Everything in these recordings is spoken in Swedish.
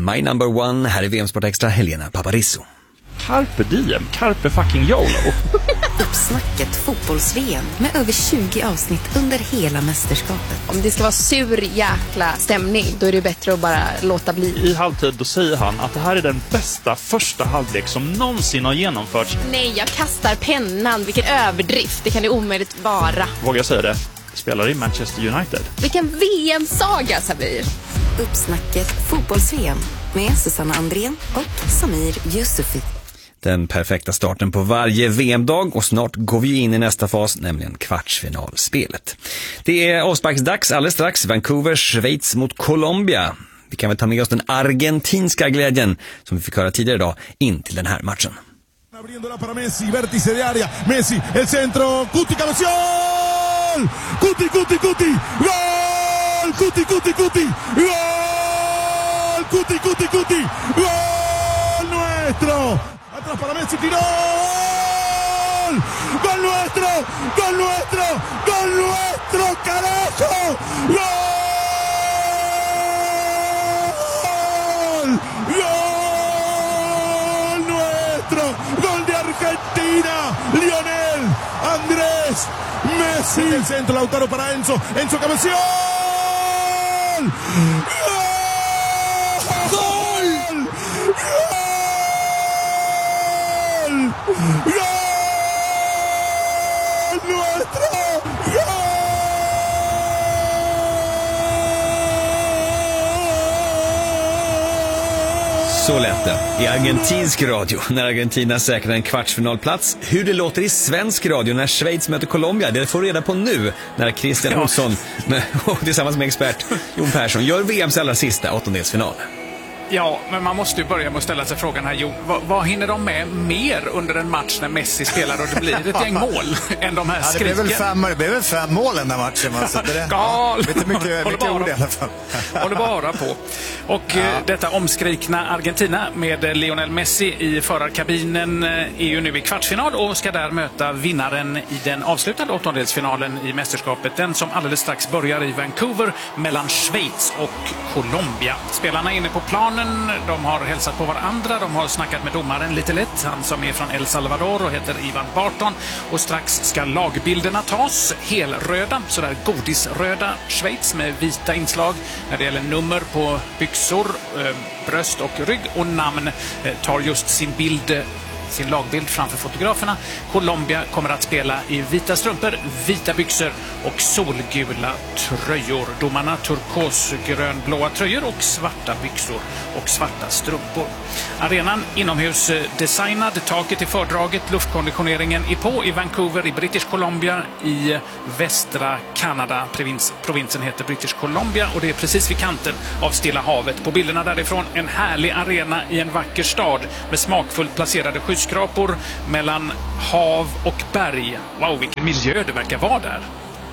My Number One här i VM-sport extra, Helena Paparizou. Carpe diem, carpe fucking YOLO. Uppsnacket fotbolls-VM med över 20 avsnitt under hela mästerskapet. Om det ska vara sur jäkla stämning, då är det bättre att bara låta bli. I halvtid då säger han att det här är den bästa första halvlek som någonsin har genomförts. Nej, jag kastar pennan. Vilken överdrift, det kan det omöjligt vara. Vågar jag säga det? Spelar i Manchester United. Vilken VM-saga, Samir. Uppsnacket fotbolls-VM med Susanna Andrén och Samir Yusufi. Den perfekta starten på varje VM-dag, och snart går vi in i nästa fas, nämligen kvartsfinalspelet. Det är avsparksdags alldeles strax. Vancouver, Schweiz mot Colombia. Vi kan väl ta med oss den argentinska glädjen som vi fick höra tidigare idag in till den här matchen. Abriéndola para Messi, vértice de área, Messi, el centro, Cuti, cabeceón, Cuti, Cuti, Cuti, gol, Cuti, Cuti, Cuti, gol, Cuti, Cuti, Cuti, gol nuestro, atrás para Messi, tiró, gol nuestro, gol nuestro, gol nuestro, carajo, gol, gol nuestro, gol de Argentina, Lionel Andrés Messi, el centro, Lautaro para Enzo, Enzo cabeceón, gol, gol, gol nuestro, gol. Så lät det i argentinsk radio när Argentina säkrar en kvartsfinalplats. Hur det låter i svensk radio när Schweiz möter Colombia, det får reda på nu när Christian Olsson tillsammans med expert Jon Persson gör VMs allra sista åttondelsfinal. Ja, men man måste ju börja med att ställa sig frågan här, Jo, vad hinner de med mer under en match när Messi spelar och det blir ett gäng mål än de här skriken? Det blev väl 5 mål den där matchen. Lite mycket ord i alla fall. Håller bara på. Och detta omskrikna Argentina med Lionel Messi i förarkabinen är ju nu i kvartsfinal och ska där möta vinnaren i den avslutande åttondelsfinalen i mästerskapet. Den som alldeles strax börjar i Vancouver mellan Schweiz och Colombia. Spelarna är inne på planen. De har hälsat på varandra, de har snackat med domaren lite lätt, han som är från El Salvador och heter Ivan Barton, och strax ska lagbilderna tas, helröda, sådär godisröda Schweiz med vita inslag när det gäller nummer på byxor, bröst och rygg, och namn tar just sin lagbild framför fotograferna. Colombia kommer att spela i vita strumpor, vita byxor och solgula tröjor. Domarna turkosgrönblåa tröjor och svarta byxor och svarta strumpor. Arenan inomhus designad, taket i fördraget, luftkonditioneringen är på i Vancouver i British Columbia i västra Kanada. Provinsen heter British Columbia och det är precis vid kanten av Stilla havet. På bilderna därifrån en härlig arena i en vacker stad med smakfullt placerade skyskrapor mellan hav och berg. Wow, vilken miljö det verkar vara där.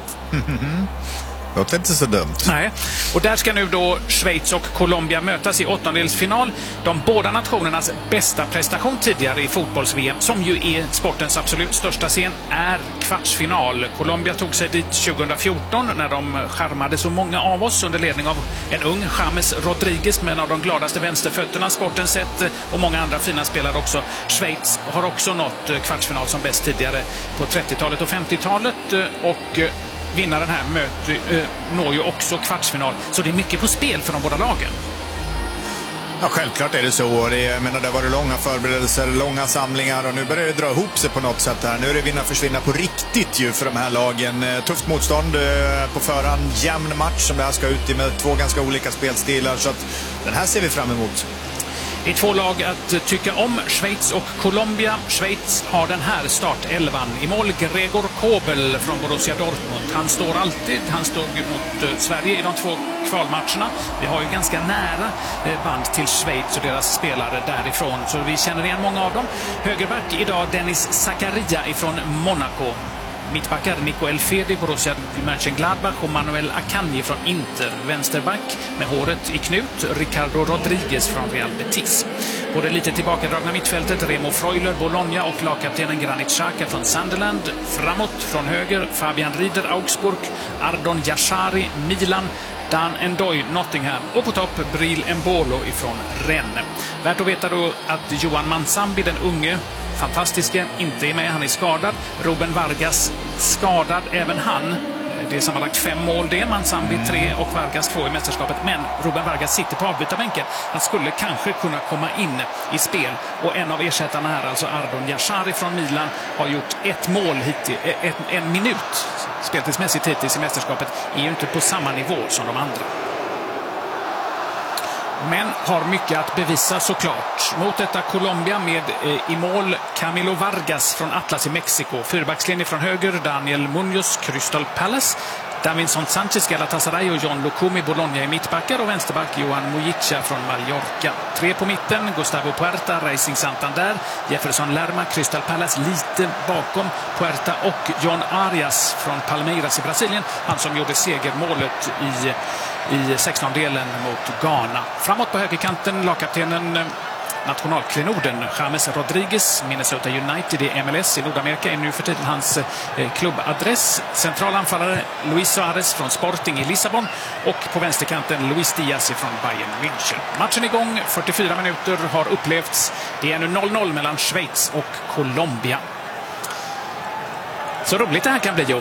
Låter inte så dumt. Nej, och där ska nu då Schweiz och Colombia mötas i åttondelsfinal. De båda nationernas bästa prestation tidigare i fotbolls-VM, som ju är sportens absolut största scen, är kvartsfinal. Colombia tog sig dit 2014 när de charmade så många av oss under ledning av en ung James Rodriguez med en av de gladaste vänsterfötterna sporten sett, och många andra fina spelare också. Schweiz har också nått kvartsfinal som bäst tidigare på 30-talet och 50-talet, och vinnaren här når ju också kvartsfinal. Så det är mycket på spel för de båda lagen. Ja, självklart är det så. Det har varit långa förberedelser, långa samlingar, och nu börjar det dra ihop sig på något sätt här. Nu är det vinna-försvinna på riktigt ju för de här lagen. Tufft motstånd på förhand, jämn match som det här ska ut i med 2 ganska olika spelstilar. Så att den här ser vi fram emot. Det är 2 lag att tycka om, Schweiz och Colombia. Schweiz har den här startelvan. I mål Gregor Kobel från Borussia Dortmund. Han står alltid, han stod mot Sverige i de 2 kvalmatcherna. Vi har ju ganska nära band till Schweiz och deras spelare därifrån, så vi känner igen många av dem. Högerback idag Dennis Zakaria ifrån Monaco. mittbackar Nico Elfedi, Borussia Mönchengladbach och Manuel Akanji från Inter. Vänsterback med håret i knut, Ricardo Rodriguez från Real Betis. På det lite tillbakadragna mittfältet Remo Freuler, Bologna och lagkaptenen Granit Xhaka från Sunderland. Framåt från höger Fabian Rieder, Augsburg, Ardon Jashari, Milan, Dan Ndoye, Nottingham och på topp Bril Embolo ifrån Rennes. Värt att veta då att Johan Mansambi, den unge, fantastiske, inte är med. Han är skadad. Ruben Vargas skadad, även han. Det som har lagt 5 mål, det är Mansambi 3 och Vargas 2 i mästerskapet. Men Ruben Vargas sitter på avbytarbänken. Han skulle kanske kunna komma in i spel. Och en av ersättarna här, alltså Ardon Jashari från Milan, har gjort 1 mål hittills, en minut speltidsmässigt hittills i mästerskapet. Är ju inte på samma nivå som de andra. Men har mycket att bevisa såklart. Mot detta Colombia med i mål Camilo Vargas från Atlas i Mexiko. Fyrbackslinje från höger Daniel Munoz, Crystal Palace. Davinson Sanchez, Galatasaray och John Lukumi, Bologna i mittbackar och vänsterback Johan Mujica från Mallorca. 3 på mitten, Gustavo Puerta, Racing Santander, Jefferson Lerma, Crystal Palace lite bakom Puerta och John Arias från Palmeiras i Brasilien. Han som gjorde segermålet i 16-delen mot Ghana. Framåt på högerkanten, lagkaptenen nationalklenoden James Rodriguez, Minnesota United i MLS i Nordamerika är nu för tiden hans klubbadress. Centralanfallare Luis Suarez från Sporting i Lissabon och på vänsterkanten Luis Diaz från Bayern München. Matchen igång, 44 minuter har upplevts. Det är nu 0-0 mellan Schweiz och Colombia. Så roligt det här kan bli, Jon.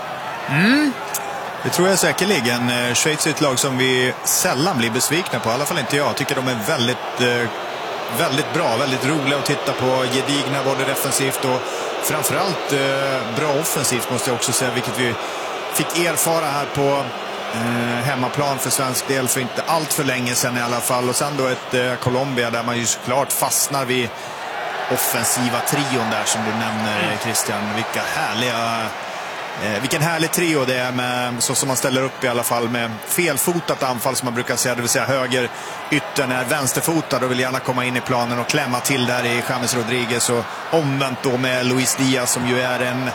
Det tror jag säkerligen. Schweiz är ett lag som vi sällan blir besvikna på. I alla fall inte jag. Jag tycker de är väldigt bra, väldigt roliga att titta på. Gedigna både defensivt och framförallt bra offensivt måste jag också säga. Vilket vi fick erfara här på hemmaplan för svensk del för inte allt för länge sedan i alla fall. Och sen då ett Colombia där man ju såklart fastnar vid offensiva trion där som du nämner, Christian. Vilken härlig trio det är med, så som man ställer upp i alla fall, med felfotat anfall som man brukar säga, det vill säga höger yttern är vänsterfotad och vill gärna komma in i planen och klämma till där i James Rodriguez, och omvänt då med Luis Diaz som ju är en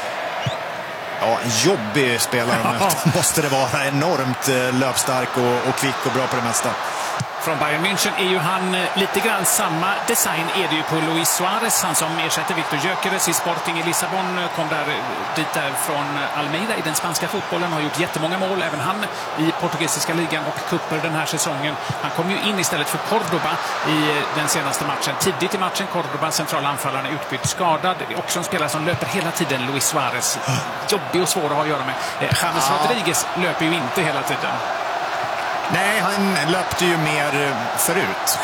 jobbig spelare. Måste det vara enormt löpstark och kvick och bra på det mesta. Från Bayern München är ju han lite grann samma design är det ju på Luis Suarez, han som ersätter Victor Gyökeres i Sporting i Lissabon, kom dit från Almeida i den spanska fotbollen, har gjort jättemånga mål, även han i portugisiska ligan och kupper den här säsongen. Han kom ju in istället för Cordoba i den senaste matchen. Tidigt i matchen, Cordoba, centralanfallaren, är utbytt skadad. Det är också en spelare som löper hela tiden, Luis Suarez. Jobbig och svår att ha att göra med. James Rodriguez löper ju inte hela tiden. Nej, han löpte ju mer förut.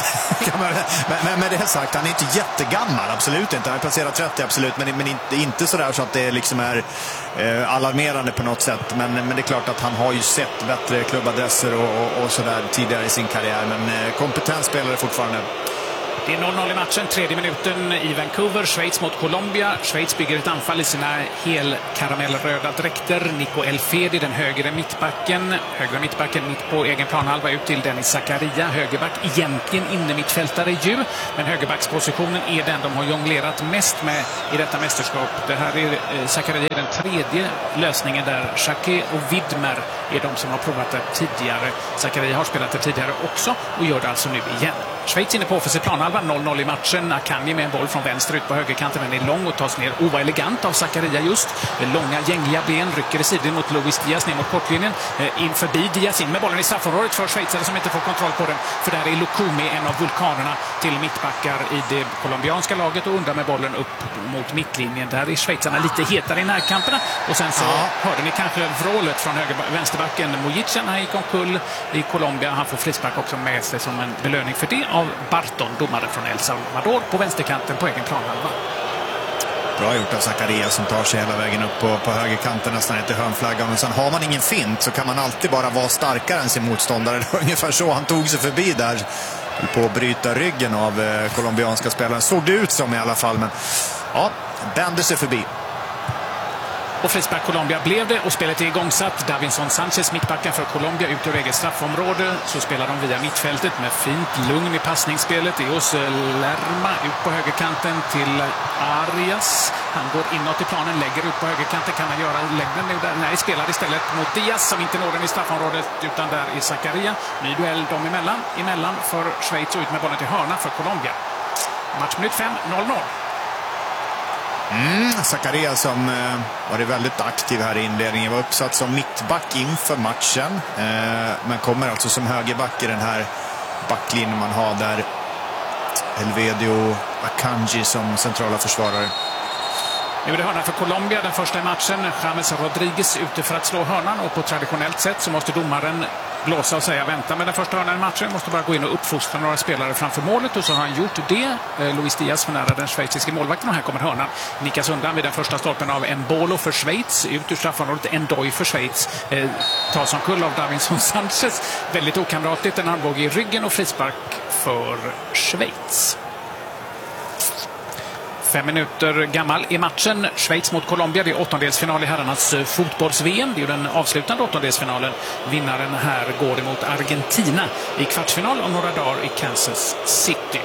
Men med det sagt, han är inte jättegammal, absolut inte. Han är passerat 30, absolut, men inte sådär så att det liksom är alarmerande på något sätt. Men det är klart att han har ju sett bättre klubbadresser och sådär tidigare i sin karriär. Men kompetent spelare fortfarande. Det är 0-0 i matchen, 3:e minuten i Vancouver, Schweiz mot Colombia. Schweiz bygger ett anfall i sina helkaramellröda dräkter. Nico Elfedi, den högra mittbacken mitt på egen planhalva, ut till Dennis Zakaria. Högerback, egentligen inne mittfältare ju, men högerbackspositionen är den de har jonglerat mest med i detta mästerskap. Det här är Zakaria, den tredje lösningen där. Xhaka och Widmer är de som har provat det tidigare. Zakaria har spelat det tidigare också och gör det alltså nu igen. Schweiz inne på offensiv planhalva, 0-0 i matchen. Akanji med en boll från vänster ut på högerkanten, men är lång och tas ner elegant av Zakaria just. Långa gängliga ben, rycker i sidan mot Luis Diaz ner mot kortlinjen. In förbi Diaz, in med bollen i straffområdet för schweizare som inte får kontroll på den. För där är Lukumi, en av vulkanerna till mittbackar i det colombianska laget, och undrar med bollen upp mot mittlinjen. Där är schweizarna lite hetare i närkamperna. Och sen så hörde ni kanske vrålet från vänsterbacken Mujica. Han gick omkull i Colombia. Han får frispark också med sig som en belöning för det av Barton, domare från El Salvador, på vänsterkanten på egen planhalva. Bra gjort av Zakaria som tar sig hela vägen upp på högerkanten nästan till hörnflaggan. Men sen har man ingen fint så kan man alltid bara vara starkare än sin motståndare. Det var ungefär så han tog sig förbi där på att bryta ryggen av colombianska spelaren. Såg det ut som i alla fall, men bände sig förbi. Och frispark Colombia blev det, och spelet är igångsatt. Davinson Sanchez, mittbacken för Colombia, ut ur eget straffområde. Så spelar de via mittfältet med fint lugn i passningsspelet. Det är hos Lerma ut på högerkanten till Arias. Han går inåt i planen, lägger ut på högerkanten. Kan han göra längden? Nej, spelar istället mot Diaz som inte når den i straffområdet utan där i Zakaria. Ny duell dem emellan för Schweiz och ut med bollen till hörna för Colombia. Matchminut 5, 0-0. Zakaria som varit väldigt aktiv här i inledningen var uppsatt som mittback inför matchen. Men kommer alltså som högerback i den här backlinjen man har där Elvedio Akanji som centrala försvarare. Nu är det hörna för Colombia, den första i matchen. James Rodriguez ute för att slå hörnan och på traditionellt sätt så måste domaren blåsa och säga vänta med den första hörnan i matchen. Måste bara gå in och uppfostra några spelare framför målet och så har han gjort det. Luis Diaz för nära den schweiziske målvakten och här kommer hörnan. Nickas undan vid den första stolpen av Embolo för Schweiz. Ut ur straffområdet, Endoy för Schweiz. Tas som kull av Davinson Sanchez. Väldigt okamratligt, en armbåge i ryggen och frispark för Schweiz. 5 minuter gammal i matchen. Schweiz mot Colombia. Det är åttondelsfinal i herrarnas fotbolls-VM. Det är ju den avslutande åttondelsfinalen. Vinnaren här går emot Argentina i kvartsfinal om några dagar i Kansas City.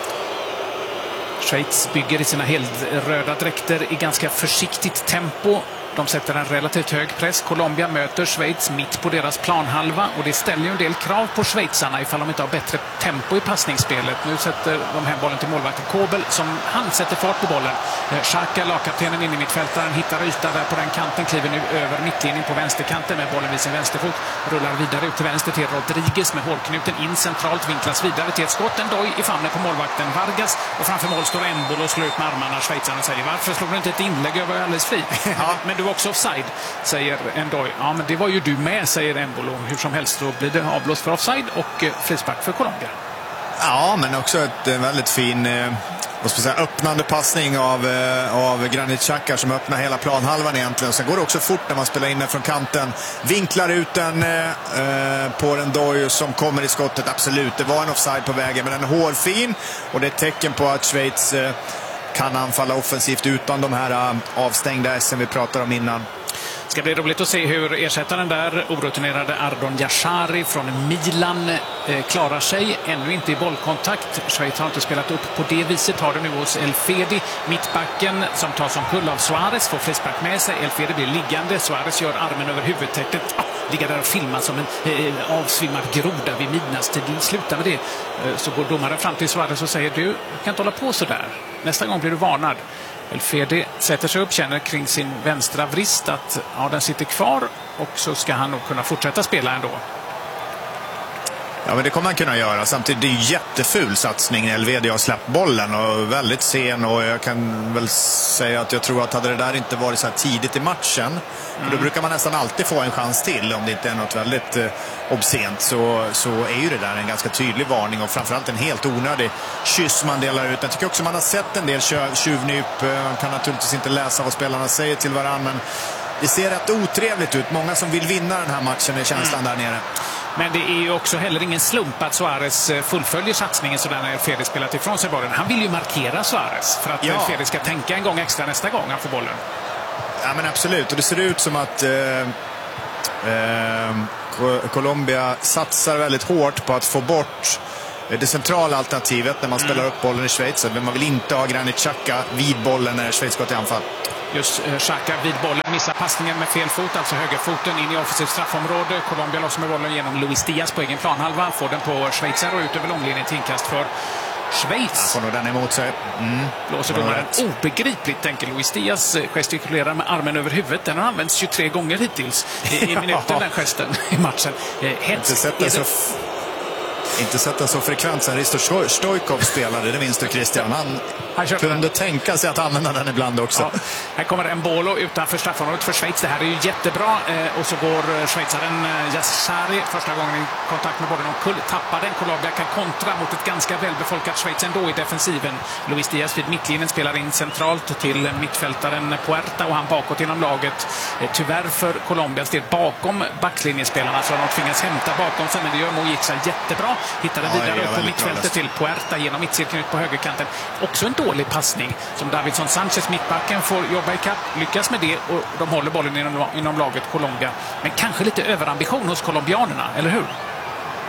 Schweiz bygger i sina helröda dräkter i ganska försiktigt tempo. De sätter en relativt hög press. Colombia möter Schweiz mitt på deras planhalva och det ställer ju en del krav på schweizarna ifall de inte har bättre tempo i passningsspelet. Nu sätter de hem bollen till målvakten Kobel som han sätter fart på bollen. Xhaka, lagkaptenen in i mittfältaren, hittar yta där på den kanten, kliver nu över mittlinjen på vänsterkanten med bollen vid sin vänsterfot. Rullar vidare ut till vänster till Rodriguez med hålknuten in centralt, vinklas vidare till ett skott. Endoy i famnen på målvakten Vargas och framför mål står Embolo och slår ut med armarna. Schweizarna säger varför slår du inte ett inlägg över alldeles fri? Ja, men du var också offside, säger Endoy. Ja, men det var ju du med, säger Embolo. Hur som helst då blir det avblåst för offside och frispark för Colombia. Ja, men också ett väldigt fin öppnande passning av Granit Xhaka som öppnar hela planhalvan egentligen. Sen går det också fort när man spelar in den från kanten. Vinklar ut den på Endoy som kommer i skottet. Absolut, det var en offside på vägen, men den är hårfin och det är ett tecken på att Schweiz kan anfalla offensivt utan de här avstängda SM vi pratade om innan. Det ska bli roligt att se hur ersättaren där, orutinerade Ardon Yashari från Milan, klarar sig. Ännu inte i bollkontakt. Schweiz har inte spelat upp på det viset. Har det nu hos Elfedi. Mittbacken som tar som kull av Suarez får frispark med sig. Elfedi blir liggande. Suarez gör armen över huvudtäcket. Ligger där och filmar som en avsvimmad groda vid midnattstid. Sluta med det. Så går domaren fram till Suarez och säger du kan inte hålla på så där. Nästa gång blir du varnad. Elfedi sätter sig upp, känner kring sin vänstra vrist att ja, den sitter kvar och så ska han nog kunna fortsätta spela ändå. Ja, men det kommer han kunna göra. Samtidigt, det är jätteful satsning när Elvedio har släppt bollen och väldigt sen, och jag kan väl säga att jag tror att hade det där inte varit så här tidigt i matchen, då brukar man nästan alltid få en chans till om det inte är något väldigt obscent, så är ju det där en ganska tydlig varning och framförallt en helt onödig kyss man delar ut. Jag tycker också man har sett en del tjuvnyp. Man kan naturligtvis inte läsa vad spelarna säger till varandra, men det ser rätt otrevligt ut. Många som vill vinna den här matchen är känslan där nere. Men det är ju också heller ingen slump att Suarez fullföljer satsningen sådär när Elfedi spelat ifrån sig bollen. Han vill ju markera Suarez för att Elfedi ska tänka en gång extra nästa gång han får bollen. Ja, men absolut. Och det ser ut som att Colombia satsar väldigt hårt på att få bort det centrala alternativet när man spelar upp bollen i Schweiz. Men man vill inte ha Granit Xhaka vid bollen när Schweiz går till anfall. Just Xhaka vid bollen, missar passningen med fel fot, alltså högerfoten in i offensivt straffområde. Colombia lossar med bollen genom Luis Diaz på egen planhalva, får den på Schweizer och ut över långlinjen till inkast för Schweiz. Får nog den emot sig. Blåser domaren obegripligt, tänker Luis Diaz, gestikulerar med armen över huvudet. Den har använts 23 gånger hittills i minuten, den gesten i matchen. Inte sett den så frekvent sen Risto Stoikov spelade, det minns du Christian. Han kunde tänka sig att använda den ibland också. Ja. Här kommer Embolo utanför straffområdet för Schweiz. Det här är ju jättebra. Och så går schweizaren Yashari första gången i kontakt med bollen omkull. Tappar den. Colombia kan kontra mot ett ganska välbefolkat Schweiz ändå i defensiven. Luis Diaz vid mittlinjen spelar in centralt till mittfältaren Puerta och han bakåt inom laget. Tyvärr för Colombias del bakom backlinjespelarna så har de tvingats hämta bakom sig, men det gör Mojica jättebra. Hittar den vidare upp på mittfältet till Puerta genom mittcirkeln ut på högerkanten. Också en dålig passning som Davinson Sanchez, mittbacken, får jobba i kapp. Lyckas med det och de håller bollen inom laget Colombia. Men kanske lite överambition hos colombianerna, eller hur?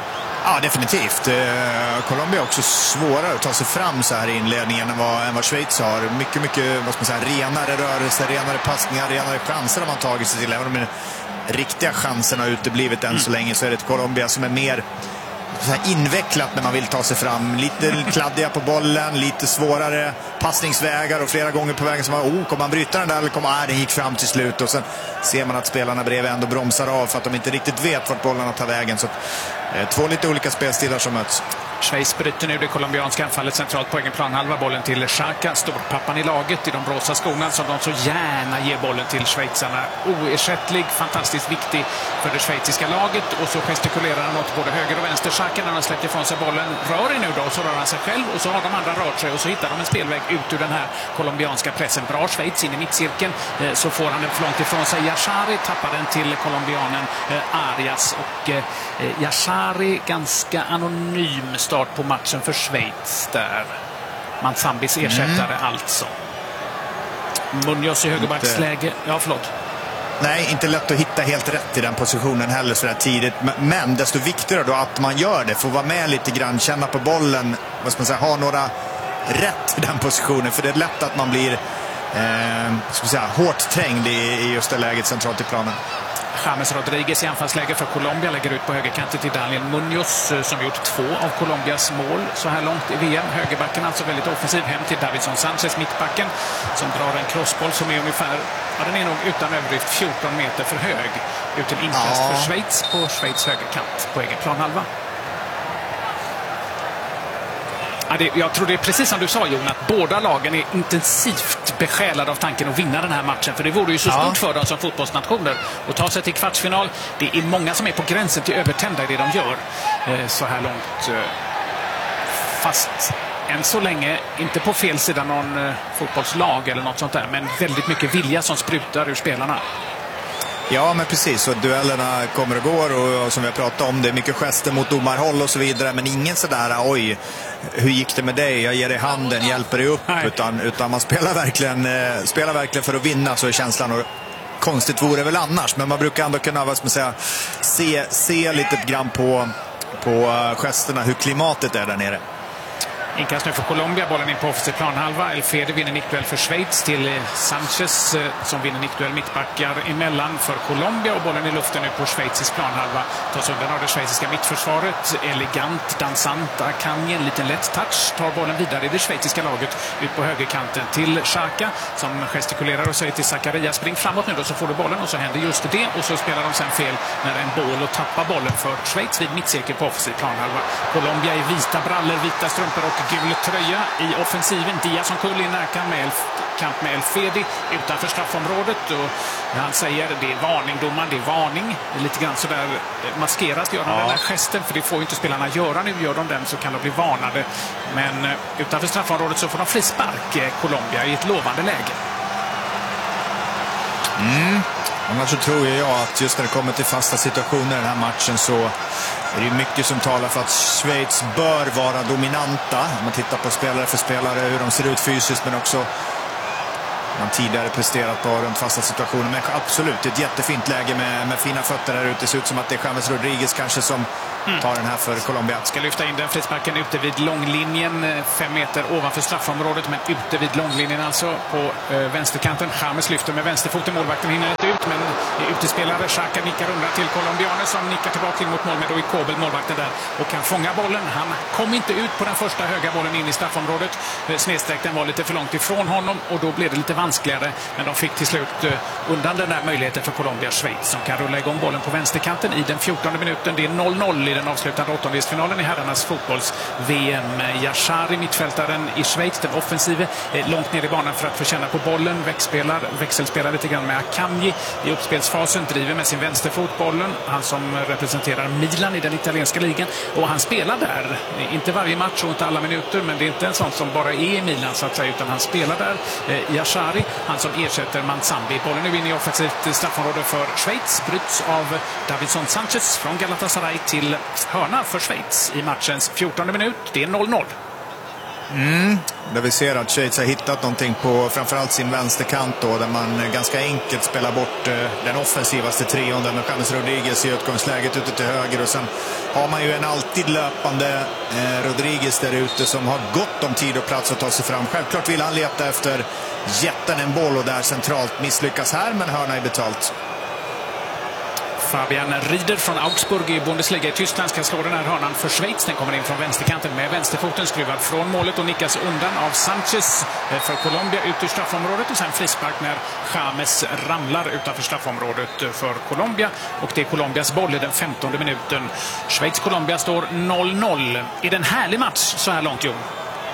Ja, definitivt. Colombia är också svårare att ta sig fram så här i inledningen än vad Schweiz har. Mycket, vad ska man säga, renare rörelser, renare passningar, renare chanser har man tagit sig till. Även om de riktiga chanserna har uteblivit än så länge, så är det ett Colombia som är mer så här invecklat när man vill ta sig fram. Lite kladdiga på bollen, lite svårare passningsvägar och flera gånger på vägen som var kommer man bryta den där eller kommer den gick fram till slut, och sen ser man att spelarna bredvid ändå bromsar av för att de inte riktigt vet vart bollarna tar vägen. Så två lite olika spelstilar som möts. Schweiz bryter nu det colombianska anfallet centralt på egen plan. Halva bollen till Xhaka, storpappan i laget i de rosa skorna som de så gärna ger bollen till schweizarna. Oersättlig, fantastiskt viktig för det schweiziska laget. Och så gestikulerar han åt både höger och vänster. Xhaka när han släpper ifrån sig bollen rör i nu då, och så rör han sig själv och så har de andra rört sig och så hittar de en spelväg ut ur den här colombianska pressen. Bra Schweiz in i mittcirkeln, så får han den för långt ifrån sig. Yashari tappar den till colombianen Arias, och Yashari ganska anonym start på matchen för Schweiz där. Manzambis ersättare alltså. Munoz i högerbacksläge. Ja, förlåt. Nej, inte lätt att hitta helt rätt i den positionen heller så där tidigt. Men desto viktigare då att man gör det. Får vara med lite grann, känna på bollen. Vad ska man säga, ha några rätt i den positionen. För det är lätt att man blir ska man säga, hårt trängd i just det läget centralt i planen. James Rodriguez i anfallsläge för Colombia lägger ut på högerkanten till Daniel Munoz som gjort 2 av Colombias mål så här långt i VM. Högerbacken alltså väldigt offensiv, hem till Davinson Sanchez, mittbacken, som drar en crossboll som är ungefär, ja, den är nog utan överdrift 14 meter för hög. Ut till inkast för Schweiz på Schweiz högerkant på egen planhalva. Jag tror det är precis som du sa, Jon, att båda lagen är intensivt besjälade av tanken att vinna den här matchen. För det vore ju så stort för dem som fotbollsnationer att ta sig till kvartsfinal. Det är många som är på gränsen till övertända i det de gör så här långt. Fast än så länge inte på fel sida någon fotbollslag eller något sånt där. Men väldigt mycket vilja som sprutar ur spelarna. Ja, men precis. Så duellerna kommer och går och som vi har pratat om, det är mycket gester mot domarhåll och så vidare. Men ingen sådär, oj, hur gick det med dig? Jag ger dig handen, hjälper dig upp. Utan man spelar verkligen för att vinna, så är känslan. Och konstigt vore väl annars. Men man brukar ändå kunna, vad ska man säga, se lite grann på gesterna, hur klimatet är där nere. Inkast nu för Colombia, bollen in på offensiv planhalva. El Fede vinner nickduell för Schweiz till Sanchez som vinner nickduell, mittbackar emellan för Colombia, och bollen i luften nu på schweizisk planhalva. Tas undan av det schweiziska mittförsvaret. Elegant, dansant, Akanji, en liten lätt touch. Tar bollen vidare i det schweiziska laget ut på högerkanten till Xhaka som gestikulerar och säger till Zakaria, spring framåt nu då så får du bollen, och så händer just det, och så spelar de sen fel när en boll och tappar bollen för Schweiz vid mittcirkel på offensiv planhalva. Colombia i vita brallor, vita strumpor och gul tröja i offensiven. Diaz som kull i närkamp med El Fede utanför straffområdet, och han säger det är varning, domaren, det är varning. Lite grann sådär maskerat gör han den här gesten, för det får ju inte spelarna göra. Nu gör de den så kan de bli varnade, men utanför straffområdet så får de frispark, Colombia, i ett lovande läge. Annars så tror jag att just när det kommer till fasta situationer i den här matchen så är det mycket som talar för att Schweiz bör vara dominanta. Om man tittar på spelare för spelare, hur de ser ut fysiskt, men också man tidigare presterat på runt fasta situationer. Men absolut, ett jättefint läge med fina fötter här ute. Det ser ut som att det är James Rodriguez kanske som tar den här för Colombia. Ska lyfta in den frisparken ute vid långlinjen, 5 meter ovanför straffområdet, men ute vid långlinjen alltså på vänsterkanten. James lyfter med vänsterfoten, målvakten hinner inte ut, men utespelare Xhaka nickar undan till colombianer som nickar tillbaka in mot mål med Doi Kobel, målvakten där, och kan fånga bollen. Han kom inte ut på den första höga bollen in i straffområdet. Snedsträckten var lite för långt ifrån honom, och då blev det lite vanskligare, men de fick till slut undan den där möjligheten för Colombia. Schweiz som kan rulla igång bollen på vänsterkanten i den 14:e minuten. Det är 0-0 i den avslutande åttondelsfinalen i herrarnas fotbolls-VM. Yashari, mittfältaren i Schweiz, den offensive, långt ner i banan för att få känna på bollen. Växelspelar lite grann med Akanji i uppspelsfasen, driver med sin vänsterfot bollen. Han som representerar Milan i den italienska ligan, och han spelar där. Inte varje match och inte alla minuter, men det är inte en sån som bara är i Milan så att säga, utan han spelar där. Yashari, han som ersätter Manzambi. Bollen nu in i offensivt straffområde för Schweiz, bryts av Davinson Sanchez från Galatasaray till hörna för Schweiz i matchens 14:e minut. Det är 0-0. Där vi ser att Schweiz har hittat någonting på framförallt sin vänsterkant då, där man ganska enkelt spelar bort den offensivaste trion där med James Rodriguez i utgångsläget ute till höger, och sen har man ju en alltid löpande Rodriguez där ute som har gott om tid och plats att ta sig fram. Självklart vill han leta efter jätten en boll och där centralt misslyckas här, men hörna är betalt. Fabian Rieder från Augsburg i Bundesliga i Tyskland ska slå den här hörnan för Schweiz. Den kommer in från vänsterkanten med vänsterfoten, skruvad från målet och nickas undan av Sanchez för Colombia ut ur straffområdet, och sen frispark när James ramlar utanför straffområdet för Colombia, och det är Colombias boll i den 15:e minuten. Schweiz-Colombia står 0-0. Är det en härlig match så här långt, Jon?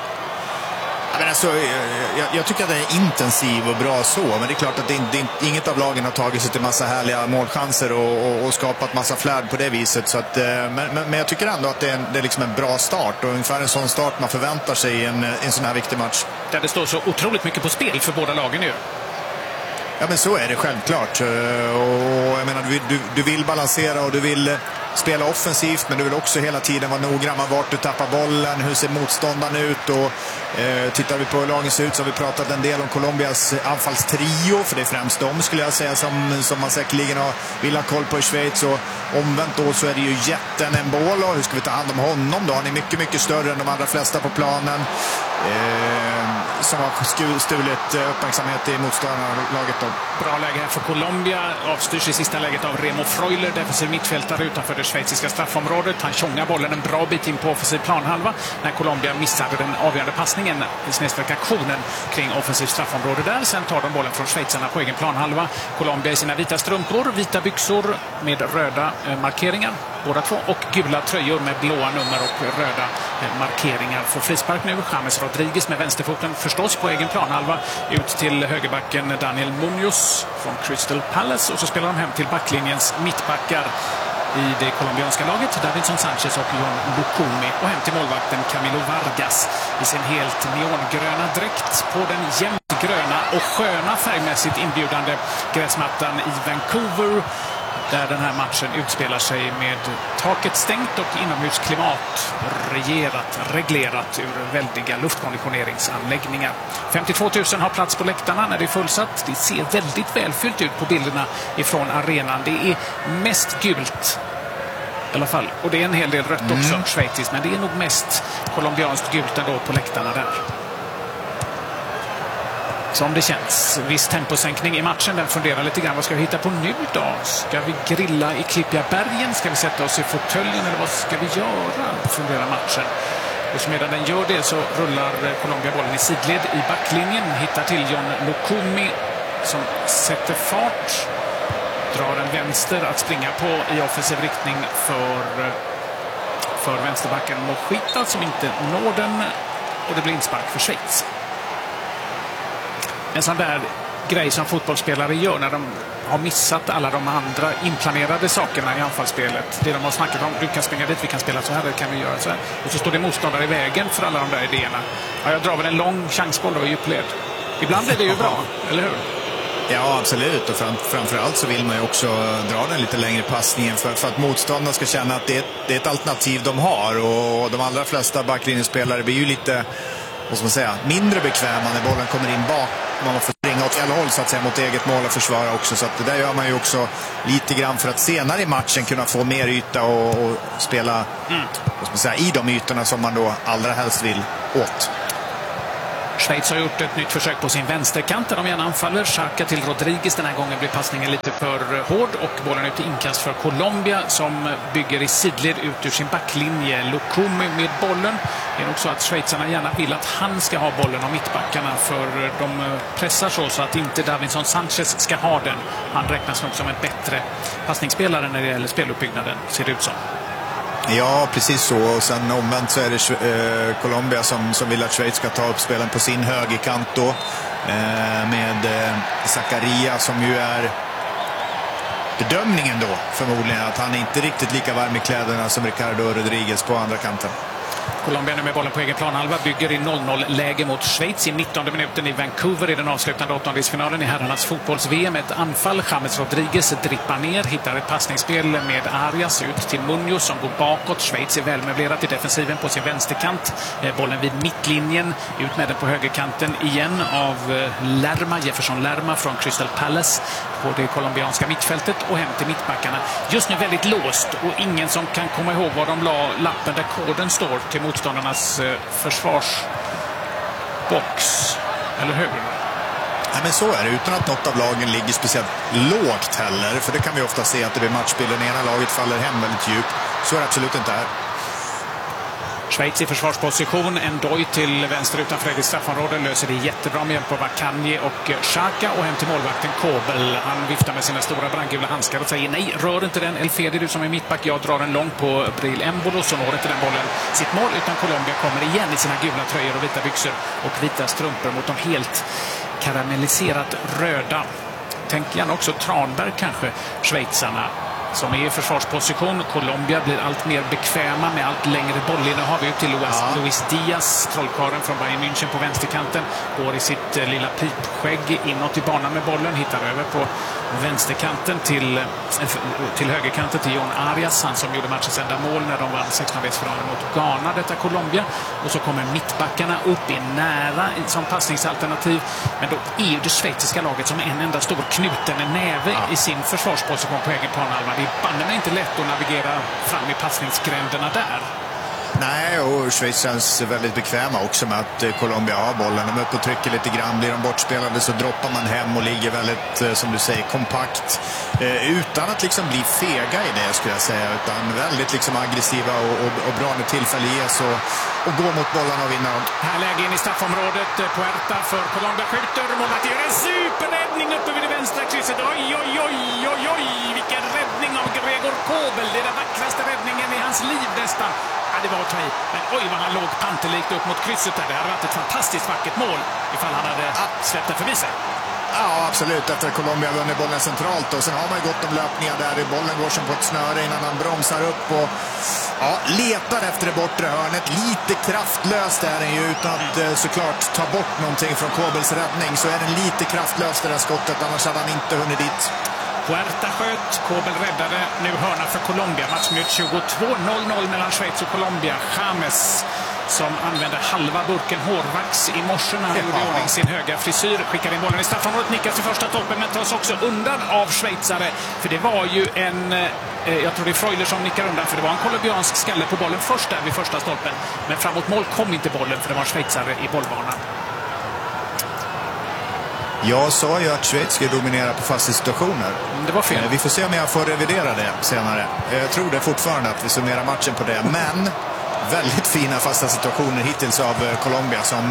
Men alltså, jag tycker att det är intensiv och bra så, men det är klart att inget av lagen har tagit sig till massa härliga målchanser och skapat massa flärd på det viset. Så att, men jag tycker ändå att det är liksom en bra start, och ungefär en sån start man förväntar sig i en sån här viktig match. Där det står så otroligt mycket på spel för båda lagen nu. Ja, men så är det självklart. Och jag menar, du vill balansera och du vill spela offensivt, men du vill också hela tiden vara noggrann med vart du tappar bollen, hur ser motståndaren ut, och tittar vi på hur lagen ser ut så har vi pratat en del om Colombias anfallstrio, för det är främst de skulle jag säga som man säkerligen vill ha koll på i Schweiz, och omvänt då så är det ju jätten en boll, och hur ska vi ta hand om honom då? Han är mycket, mycket större än de allra flesta på planen, som har stulit uppmärksamhet i motståndarlaget då. Bra läge här för Colombia. Avstyrs i sista läget av Remo Freuler, defensiv mittfältare utanför det schweiziska straffområdet. Han tjongar bollen en bra bit in på offensiv planhalva när Colombia missade den avgörande passningen, snedsträck aktionen kring offensiv straffområde där. Sen tar de bollen från schweizarna på egen planhalva. Colombia i sina vita strumpor, vita byxor med röda markeringar, båda två, och gula tröjor med blåa nummer och röda markeringar. Får frispark nu. James Rodriguez med vänsterfoten förstås på egen planhalva ut till högerbacken Daniel Munoz från Crystal Palace, och så spelar de hem till backlinjens mittbackar i det colombianska laget, Davinson Sanchez och Jon Lukumi, och hem till målvakten Camilo Vargas i sin helt neongröna dräkt på den jämnt gröna och sköna färgmässigt inbjudande gräsmattan i Vancouver, där den här matchen utspelar sig med taket stängt och inomhusklimat reglerat ur väldiga luftkonditioneringsanläggningar. 52 000 har plats på läktarna när det är fullsatt. Det ser väldigt välfyllt ut på bilderna ifrån arenan. Det är mest gult i alla fall, och det är en hel del rött också, schweiziskt, men det är nog mest colombianskt gult ändå på läktarna där. Som det känns. Viss temposänkning i matchen. Den funderar lite grann. Vad ska vi hitta på nu då? Ska vi grilla i Klippiga bergen? Ska vi sätta oss i fåtöljen? Eller vad ska vi göra? Funderar matchen. Och medan den gör det så rullar Colombia bollen i sidled i backlinjen. Hittar till Jon Lukumi som sätter fart. Drar en vänster att springa på i offensiv riktning för vänsterbacken Mojita som inte når den. Och det blir inspark för Schweiz. En sån där grej som fotbollsspelare gör när de har missat alla de andra inplanerade sakerna i anfallsspelet. Det de har snackat om, du kan springa dit, vi kan spela så här, det kan vi göra så här. Och så står det motståndare i vägen för alla de där idéerna. Ja, jag drar väl en lång chansboll då i djupled. Ibland blir det ju bra, eller hur? Ja, absolut. Och framförallt så vill man ju också dra den lite längre passningen för att motståndarna ska känna att det är ett alternativ de har. Och de allra flesta backlinjespelare blir ju lite, vad ska man säga, mindre bekväma när bollen kommer in bak. Man får springa åt fel håll så att säga mot eget mål och försvara också. Så att det där gör man ju också lite grann för att senare i matchen kunna få mer yta och spela vad ska man säga, i de ytorna som man då allra helst vill åt. Schweiz har gjort ett nytt försök på sin vänsterkant där de gärna anfaller. Xhaka till Rodriguez. Den här gången blir passningen lite för hård och bollen ut i inkast för Colombia som bygger i sidled ut ur sin backlinje. Lukumi med bollen. Det är nog så att schweizarna gärna vill att han ska ha bollen av mittbackarna, för de pressar så att inte Davinson Sanchez ska ha den. Han räknas nog som en bättre passningsspelare när det gäller speluppbyggnaden, ser det ut som. Ja, precis så. Och sen omvänt så är det Colombia som vill att Schweiz ska ta upp spelen på sin högerkant då. Med Zakaria som ju är bedömningen då förmodligen att han är inte riktigt lika varm i kläderna som Ricardo Rodriguez på andra kanten. Colombia nu med bollen på egen planhalva bygger i 0-0-läge mot Schweiz i 19:e minuten i Vancouver i den avslutande åttondelsfinalen i herrarnas fotbolls-VM. Ett anfall. James Rodriguez drippar ner, hittar ett passningsspel med Arias ut till Munoz som går bakåt. Schweiz är välmöblerat i defensiven på sin vänsterkant. Bollen vid mittlinjen, ut med den på högerkanten igen av Jefferson Lerma från Crystal Palace på det colombianska mittfältet och hem till mittbackarna. Just nu väldigt låst och ingen som kan komma ihåg var de la lappen där koden står till motståndarnas försvarsbox. Eller hur? Nej, men så är det, utan att något av lagen ligger speciellt lågt heller. För det kan vi ofta se att det blir matchbilden. Ena laget faller hem väldigt djupt. Så är det absolut inte här. Schweiz i försvarsposition. Ndoi till vänster utanför eget straffområde. Löser det jättebra med hjälp av Akanji och Xhaka. Och hem till målvakten Kobel. Han viftar med sina stora brandgula handskar och säger nej, rör inte den. El Fedi, du som är mittback. Jag drar en lång på Bril Embolo, så når inte den bollen sitt mål. Utan Colombia kommer igen i sina gula tröjor och vita byxor och vita strumpor mot de helt karamelliserat röda. Tänk gärna också Tranberg kanske, schweizarna som är i försvarsposition. Colombia blir allt mer bekväma med allt längre bollinnehav ut till Luis Diaz, trollkaren från Bayern München på vänsterkanten. Går i sitt lilla pipskägg inåt i banan med bollen. Hittar över på vänsterkanten till högerkanten till Jon Arias, han som gjorde matchens enda mål när de vann 16-delsfinalen mot Ghana, detta Colombia. Och så kommer mittbackarna upp i nära som passningsalternativ. Men då är ju det schweiziska laget som en enda stor knuten näve i sin försvarsposition på egen planhalva. Det är banne inte lätt att navigera fram i passningsgränderna där. Nej, och Schweiz känns väldigt bekväma också med att Colombia har bollen. De är uppe och trycker lite grann. Blir de bortspelade så droppar man hem och ligger väldigt, som du säger, kompakt. Utan att liksom bli fega i det, skulle jag säga. Utan väldigt liksom aggressiva och bra när tillfälle ges och gå mot bollarna och vinna dem. Här läge in i straffområdet. Puerta för Colombia skjuter. Målet gör en superräddning uppe vid det vänstra krysset. Oj, oj, oj, oj, oj. Vilken räddning av Gregor Kobel. Det är den vackraste räddningen i hans liv nästan. Det var okej. Men oj vad han låg panterlikt upp mot krysset där. Det hade varit ett fantastiskt vackert mål ifall han hade släppt den förbi sig. Ja, absolut. Efter Colombia vunnit bollen centralt. Och sen har man ju gått om löpningar där. Bollen går som på ett snöre innan han bromsar upp och letar efter det bortre hörnet. Lite kraftlöst är den ju, utan att såklart ta bort någonting från Kobels räddning. Så är den lite kraftlöst det där skottet. Annars hade han inte hunnit dit. Puerta sköt, Kobel räddade, nu hörna för Colombia. Matchminut 22, 0-0 mellan Schweiz och Colombia. James som använde halva burken hårvax i morse när han gjorde i ordning sin höga frisyr. Skickade in bollen i straffområdet, nickas i första toppen men tas också undan av schweizare. För det var ju jag tror det är Freuler som nickar undan, för det var en colombiansk skalle på bollen först där vid första stolpen. Men framåt mål kom inte bollen för det var en schweizare i bollbanan. Jag sa ju att Schweiz ska dominera på fasta situationer. Det var fel. Vi får se om jag får revidera det senare. Jag tror det fortfarande att vi summerar matchen på det. Men väldigt fina fasta situationer hittills av Colombia som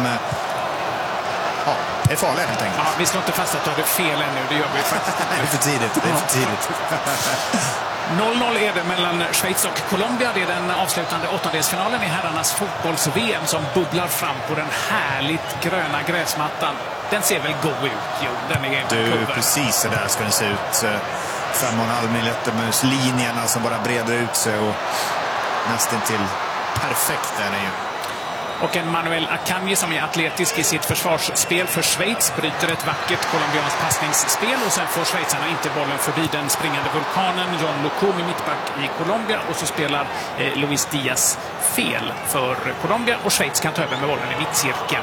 är farliga helt enkelt. Ja, vi slår inte fast att du hade fel ännu. Det gör vi faktiskt. Det är för tidigt. Det är för tidigt. 0-0 är det mellan Schweiz och Colombia. Det är den avslutande åttondelsfinalen i herrarnas fotbolls-VM som bubblar fram på den härligt gröna gräsmattan. Den ser väl god ut, jo. Den är precis så där ska den se ut. 5,5 millimeter linjerna som bara breder ut sig och nästan till perfekt är den ju. Och en Manuel Akanji som är atletisk i sitt försvarsspel för Schweiz bryter ett vackert colombianskt passningsspel och sen får schweizarna inte bollen förbi den springande vulkanen. John Lukumi mittback i Colombia och så spelar Luis Diaz fel för Colombia och Schweiz kan ta över med bollen i mittcirkeln.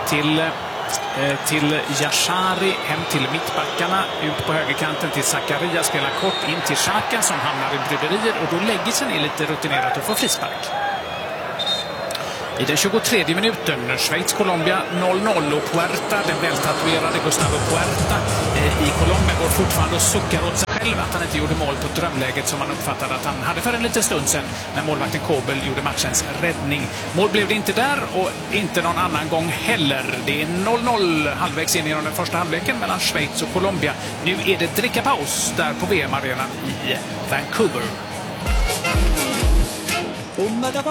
Till Yashari, hem till mittbackarna, ut på högerkanten till Zakaria, spelar kort in till Xhaka som hamnar i bryderier och då lägger sig ner lite rutinerat och får frispark. I den 23 minuten, Schweiz-Colombia 0-0 och Puerta, den vältatuerade Gustavo Puerta i Colombia går fortfarande och suckar åt sig själv att han inte gjorde mål på drömläget som man uppfattade att han hade för en liten stund sedan när målvakten Kobel gjorde matchens räddning. Mål blev det inte där och inte någon annan gång heller. Det är 0-0 halvvägs in i den första halvleken mellan Schweiz och Colombia. Nu är det drickapaus där på VM-arenan i Vancouver.